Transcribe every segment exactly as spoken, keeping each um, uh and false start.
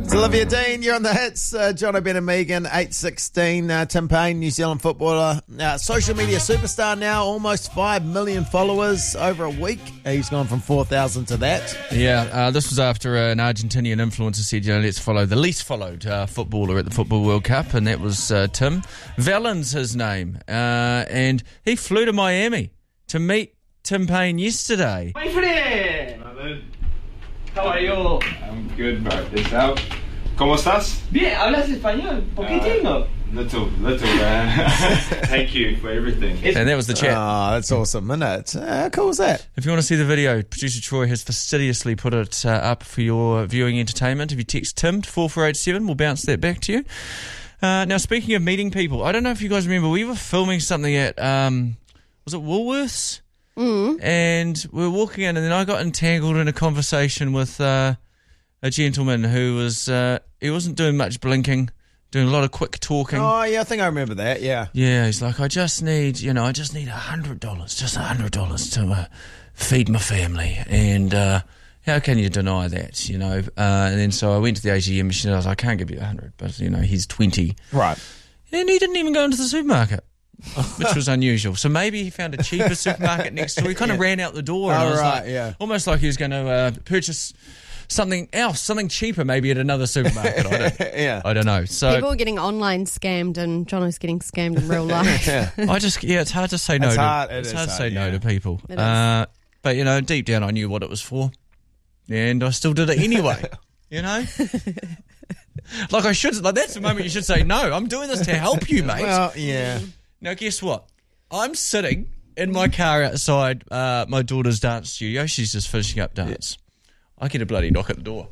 It's Olivia Dean, you're on the hits. Uh, John O'Ben and Megan, eight sixteen. Uh, Tim Payne, New Zealand footballer. Uh, social media superstar now, almost five million followers over a week. Uh, he's gone from four thousand to that. Yeah, uh, this was after an Argentinian influencer said, you know, let's follow the least followed uh, footballer at the Football World Cup, and that was uh, Tim. Valens, his name. Uh, and he flew to Miami to meet Tim Payne yesterday. My friend! How are you? I'm good, bro. Yourself? ¿Cómo estás? Bien, hablas español. Poquitino. Uh, little, little. Uh, thank you for everything. And that was the chat. Oh, that's awesome, isn't it? Uh, how cool is that? If you want to see the video, producer Troy has fastidiously put it uh, up for your viewing entertainment. If you text Tim to four four eight seven, we'll bounce that back to you. Uh, now, speaking of meeting people, I don't know if you guys remember, we were filming something at, um, was it Woolworths? Mm. And we were walking in, and then I got entangled in a conversation with uh, a gentleman who was, uh, he wasn't doing much blinking, doing a lot of quick talking. Oh, yeah, I think I remember that, yeah. Yeah, he's like, I just need, you know, I just need a hundred dollars, just a hundred dollars to uh, feed my family. And uh, how can you deny that, you know? Uh, and then so I went to the A T M machine, and I was like, I can't give you a hundred, but, you know, he's twenty. Right. And he didn't even go into the supermarket. Which was unusual. So maybe he found a cheaper supermarket next door. He kind of Yeah. ran out the door. And Oh, I was right, like, yeah. almost like he was going to uh, purchase something else, something cheaper, maybe at another supermarket. I don't, Yeah. I don't know. So People are getting online scammed, and Jono's getting scammed in real life. Yeah. I just, yeah, it's hard to say no. It's to, hard, it it's is hard to hard, say no yeah. to people. It is. Uh, but you know, deep down, I knew what it was for, and I still did it anyway. You know. Like I should, like that's the moment you should say no. I'm doing this to help you, mate. Well, yeah. Now, guess what? I'm sitting in my car outside uh, my daughter's dance studio. She's just finishing up dance. I get a bloody knock at the door.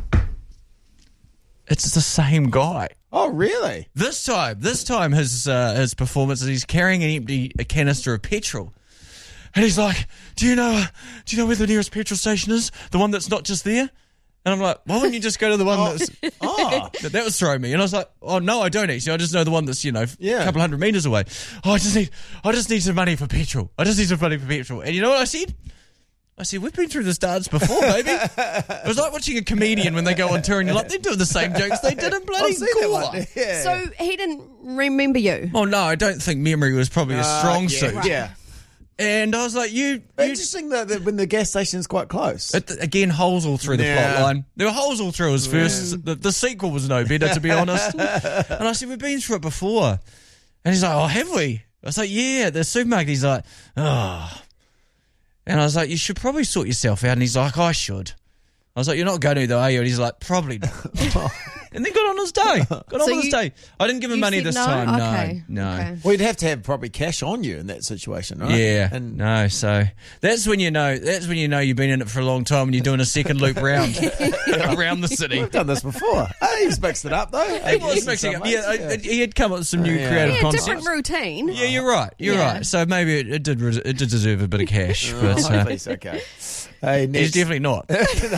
It's the same guy. Oh, really? This time, this time his uh, his performance is he's carrying an empty a canister of petrol. And he's like, do you know, do you know where the nearest petrol station is? The one that's not just there? And I'm like, why wouldn't you just go to the one Oh. that's... Oh. That, that was throwing me. And I was like, oh, no, I don't actually. I just know the one that's, you know, Yeah. a couple hundred metres away. Oh, I just need I just need some money for petrol. I just need some money for petrol. And you know what I said? I said, we've been through this dance before, baby. It was like watching a comedian when they go on tour and you're like, they're doing the same jokes they did in bloody I've seen that Gawler. one. Yeah. So he didn't remember you. Oh, no, I don't think memory was probably a Uh, strong yeah, suit. Yeah. And I was like, you... you Interesting that, that when the gas station's quite close. It, again, holes all through the Yeah. plot line. There were holes all through his first. The, the sequel was no better, to be honest. And I said, we've been through it before. And he's like, oh, have we? I was like, yeah, the supermarket. He's like, oh. And I was like, you should probably sort yourself out. And he's like, I should. I was like, you're not going to though, are you? And he's like, probably not. And then got on his day. Got on So with his you- day. I didn't give him You money said this no? time. Okay. No, no. Okay. Well, you'd have to have probably cash on you in that situation, right? Yeah, And no. So that's when you know. That's when you know you've been in it for a long time and you're doing a second loop round around the city. we've done this before. Hey, he's mixed it up, though. He was mixing up. Yeah, I- he had come up with some new Yeah. creative Yeah, concepts. different routine. Yeah, you're right. You're Yeah. right. So maybe it, it did. res- It did deserve a bit of cash, but uh, Hopefully it's okay. Hey, he's next. definitely not.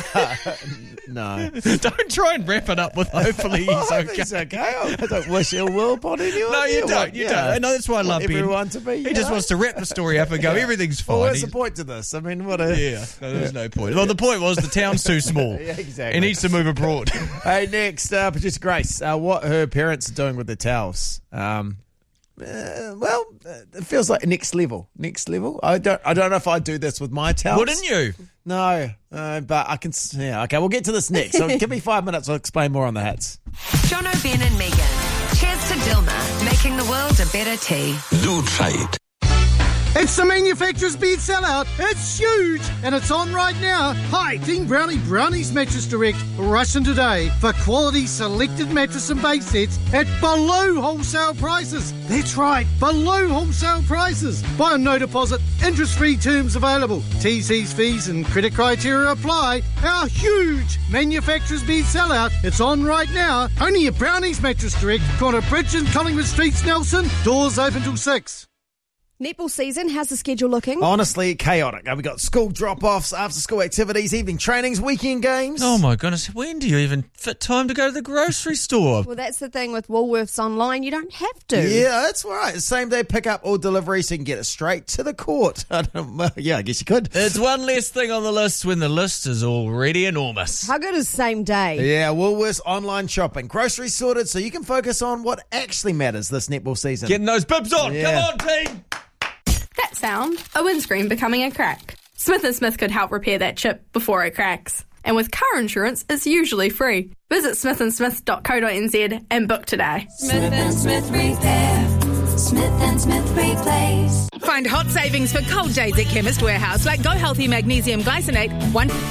No. Don't try and wrap it up with hopefully he's I hope okay. he's okay. I don't wish ill will upon anyone. No, you want- don't. You yeah. don't. I know that's why I Want love Ben. everyone to be. He you just know? wants to wrap the story up and go, everything's fine. Well, what's He's- the point to this? I mean, what a. Yeah, no, there's no point. Well, the point was the town's too small. Yeah, exactly. He needs to move abroad. Hey, next, uh, producer Grace, uh, what her parents are doing with their towels. Um, uh, well, uh, it feels like next level. Next level. I don't. I don't know if I do this with my towels. Wouldn't you? No, uh, but I can. s- Yeah. Okay, we'll get to this next. So give me five minutes. I'll explain more on the hats. John O'Ben and Megan. Cheers to Dilma, making the world a better tea. Do try it. It's the manufacturer's bed sellout. It's huge, and it's on right now. Hi, Team Brownie Brownies Mattress Direct. Rush in today for quality selected mattress and base sets at below wholesale prices. That's right, below wholesale prices. Buy on no deposit, interest-free terms available. T Cs, fees and credit criteria apply. Our huge manufacturer's bed sellout. It's on right now. Only at Brownies Mattress Direct. Corner Bridge and Collingwood Streets, Nelson. Doors open till six. Netball season, how's the schedule looking? Honestly, chaotic. Uh, we got school drop-offs, after-school activities, evening trainings, weekend games. Oh my goodness, when do you even fit time to go to the grocery store? Well, that's the thing with Woolworths Online. You don't have to. Yeah, that's right. Same day pickup or delivery, so you can get it straight to the court. I don't know. Yeah, I guess you could. It's one less thing on the list when the list is already enormous. How good is same day? Yeah, Woolworths online shopping. Groceries sorted so you can focus on what actually matters this netball season. Getting those bibs on. Yeah. Come on, team. That sound, a windscreen becoming a crack. Smith and Smith could help repair that chip before it cracks. And with car insurance, it's usually free. Visit smith and smith dot co dot n z and book today. Smith and Smith Repair. Smith and Smith Replace. Find hot savings for cold days at Chemist Warehouse, like Go Healthy Magnesium Glycinate, one